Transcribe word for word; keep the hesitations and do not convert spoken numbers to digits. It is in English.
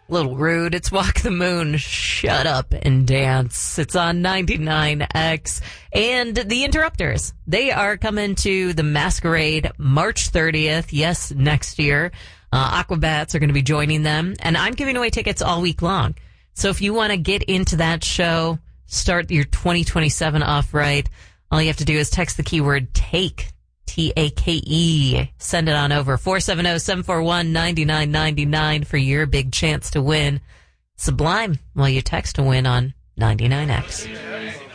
A little rude. It's Walk the Moon, Shut Up and Dance. It's on ninety-nine X. And the Interrupters, they are coming to the Masquerade March thirtieth. Yes, next year. Uh, Aquabats are going to be joining them. And I'm giving away tickets all week long. So if you want to get into that show, start your twenty twenty-seven off right, all you have to do is text the keyword TAKE, T A K E. Send it on over, four seven zero, seven four one, nine nine nine nine for your big chance to win. Sublime while you text to win on ninety-nine X.